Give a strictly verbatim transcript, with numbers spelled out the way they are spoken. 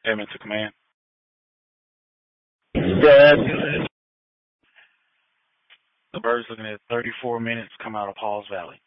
Airman to command. Dead. The bird's looking at thirty-four minutes, come out of Pauls Valley.